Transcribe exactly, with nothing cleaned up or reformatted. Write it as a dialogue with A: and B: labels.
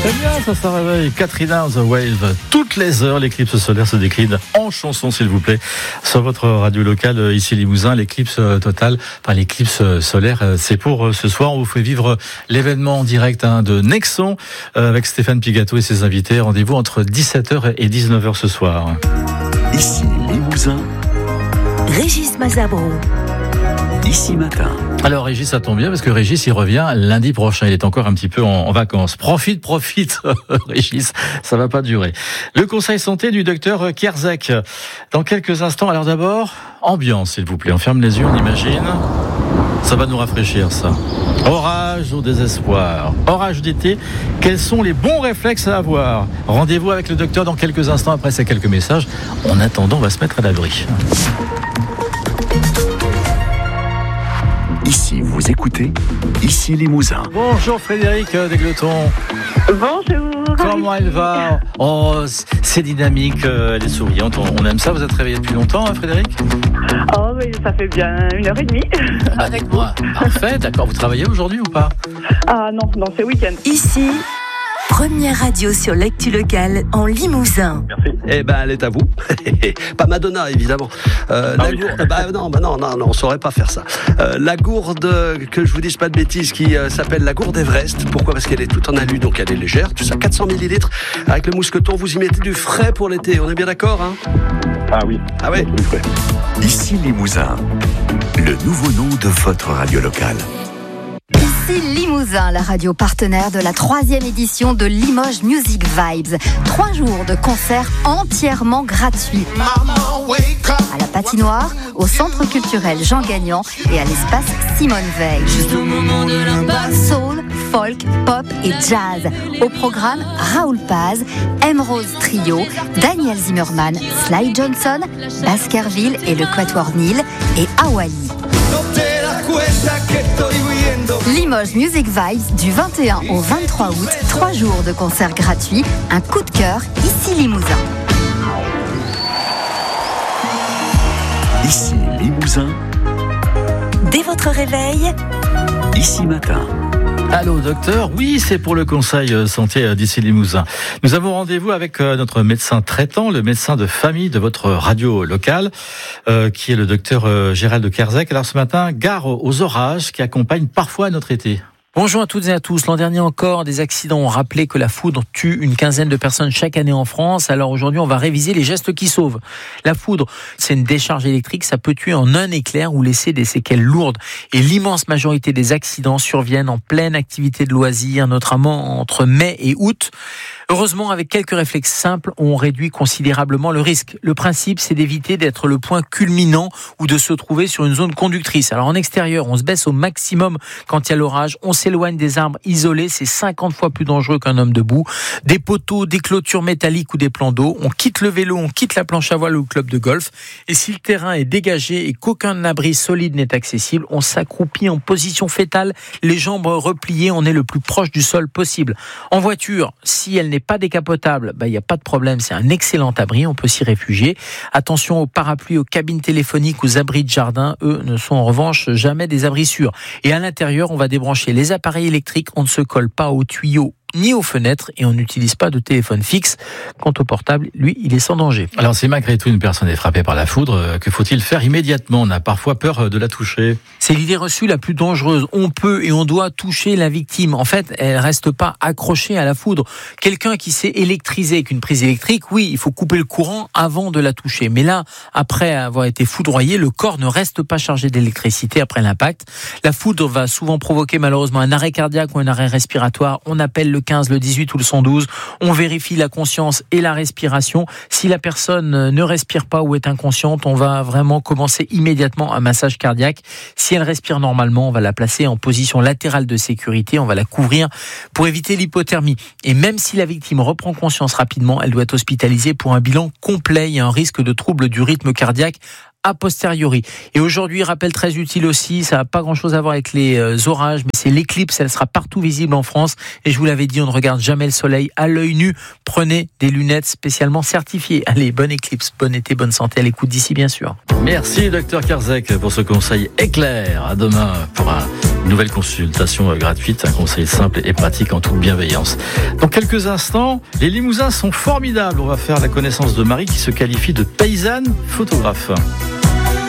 A: Eh bien, ça, ça réveille. Katrina The Wave. Toutes les heures, l'éclipse solaire se décline en chanson, s'il vous plaît. Sur votre radio locale, ici Limousin, l'éclipse totale, enfin l'éclipse solaire, c'est pour ce soir. On vous fait vivre l'événement en direct hein, de Nexon avec Stéphane Pigato et ses invités. Rendez-vous entre dix-sept heures et dix-neuf heures ce soir.
B: Ici Limousin.
C: Régis Mazabro.
B: Ici Matin.
A: Alors Régis, ça tombe bien parce que Régis, il revient lundi prochain. Il est encore un petit peu en, en vacances. Profite, profite, Régis. Ça va pas durer. Le conseil santé du docteur Kerzek. Dans quelques instants. Alors d'abord, ambiance, s'il vous plaît. On ferme les yeux, on imagine. Ça va nous rafraîchir, ça. Orage au désespoir. Orage d'été. Quels sont les bons réflexes à avoir? Rendez-vous avec le docteur dans quelques instants après ces quelques messages. En attendant, on va se mettre à l'abri.
B: Ici, vous écoutez, ici Limousin.
A: Bonjour Frédéric Degleton.
D: Bonjour.
A: Comment elle va? Oh, c'est dynamique, elle est souriante, on aime ça. Vous êtes réveillé depuis longtemps, hein, Frédéric?
D: Oh, mais ça fait bien une heure et demie.
A: Avec moi. Parfait, d'accord. Vous travaillez aujourd'hui ou pas?
D: Ah non, non, c'est week-end.
C: Ici, première radio sur l'actu locale en Limousin.
E: Merci.
F: Eh ben, elle est à vous. Pas Madonna, évidemment. Euh,
E: ah
F: la
E: oui.
F: gourde, bah non, bah non, non, non, on saurait pas faire ça. Euh, la gourde, que je vous dise pas de bêtises, qui euh, s'appelle la gourde Everest. Pourquoi? Parce qu'elle est toute en alu, donc elle est légère. Tout ça, quatre cents millilitres. Avec le mousqueton, vous y mettez du frais pour l'été. On est bien d'accord, hein?
E: Ah oui.
F: Ah ouais.
E: Oui, oui.
B: Ici Limousin. Le nouveau nom de votre radio locale.
G: Ici Limousin, la radio partenaire de la troisième édition de Limoges Music Vibes. Trois jours de concerts entièrement gratuits. À la patinoire, au centre culturel Jean Gagnant et à l'espace Simone Veil. Juste au moment de l'impasse. Soul, folk, pop et jazz. Au programme, Raoul Paz, Emerald Trio, Daniel Zimmerman, Sly Johnson, Baskerville et le Quatuor Nil et Awali. Limoges Music Vibes du vingt et un au vingt-trois août, trois jours de concerts gratuits, un coup de cœur ici Limousin.
B: Ici Limousin.
C: Dès votre réveil,
B: Ici Matin.
A: Allô docteur, oui c'est pour le conseil santé d'ici Limousin. Nous avons rendez-vous avec notre médecin traitant, le médecin de famille de votre radio locale, euh, qui est le docteur euh, Gérald Kerzek. Alors ce matin, gare aux orages qui accompagnent parfois notre été.
H: Bonjour à toutes et à tous. L'an dernier encore, des accidents ont rappelé que la foudre tue une quinzaine de personnes chaque année en France. Alors aujourd'hui, on va réviser les gestes qui sauvent. La foudre, c'est une décharge électrique. Ça peut tuer en un éclair ou laisser des séquelles lourdes. Et l'immense majorité des accidents surviennent en pleine activité de loisirs, notamment entre mai et août. Heureusement, avec quelques réflexes simples, on réduit considérablement le risque. Le principe, c'est d'éviter d'être le point culminant ou de se trouver sur une zone conductrice. Alors en extérieur, on se baisse au maximum quand il y a l'orage. On s'éloigne des arbres isolés, c'est cinquante fois plus dangereux qu'un homme debout. Des poteaux, des clôtures métalliques ou des plans d'eau. On quitte le vélo, on quitte la planche à voile ou le club de golf. Et si le terrain est dégagé et qu'aucun abri solide n'est accessible, on s'accroupit en position fétale, les jambes repliées, on est le plus proche du sol possible. En voiture, si elle n'est pas décapotable, bah, il n'y a pas de problème, c'est un excellent abri, on peut s'y réfugier. Attention aux parapluies, aux cabines téléphoniques, aux abris de jardin, eux ne sont en revanche jamais des abris sûrs. Et à l'intérieur, on va débrancher les appareils électriques, on ne se colle pas aux tuyaux ni aux fenêtres et on n'utilise pas de téléphone fixe. Quant au portable, lui, il est sans danger.
A: Alors si malgré tout une personne est frappée par la foudre, que faut-il faire immédiatement? On a parfois peur de la toucher.
H: C'est l'idée reçue la plus dangereuse. On peut et on doit toucher la victime. En fait, elle reste pas accrochée à la foudre. Quelqu'un qui s'est électrisé avec une prise électrique, oui, il faut couper le courant avant de la toucher. Mais là, après avoir été foudroyé, le corps ne reste pas chargé d'électricité après l'impact. La foudre va souvent provoquer malheureusement un arrêt cardiaque ou un arrêt respiratoire. On appelle le quinze, le dix-huit ou le cent douze. On vérifie la conscience et la respiration. Si la personne ne respire pas ou est inconsciente, on va vraiment commencer immédiatement un massage cardiaque. Si elle respire normalement, on va la placer en position latérale de sécurité. On va la couvrir pour éviter l'hypothermie. Et même si la victime reprend conscience rapidement, elle doit être hospitalisée pour un bilan complet. Il y a un risque de trouble du rythme cardiaque a posteriori. Et aujourd'hui, rappel très utile aussi, ça n'a pas grand-chose à voir avec les euh, orages, mais c'est l'éclipse, elle sera partout visible en France. Et je vous l'avais dit, on ne regarde jamais le soleil à l'œil nu. Prenez des lunettes spécialement certifiées. Allez, bonne éclipse, bon été, bonne santé, à l'écoute d'ici bien sûr.
A: Merci docteur Karzek pour ce conseil éclair. À demain pour une nouvelle consultation gratuite, un conseil simple et pratique en toute bienveillance. Dans quelques instants, les Limousins sont formidables. On va faire la connaissance de Marie qui se qualifie de paysanne photographe.